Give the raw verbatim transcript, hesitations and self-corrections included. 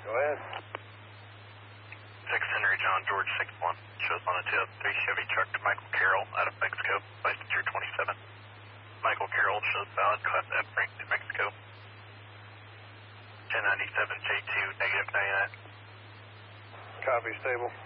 Go ahead. six Henry John George six one. Shows on a tip. three Chevy truck to Michael Carroll out of Mexico. License year twenty-seven. Michael Carroll shows valid Class F rank to Mexico. ten ninety-seven J two, negative ninety-nine. Copy, stable.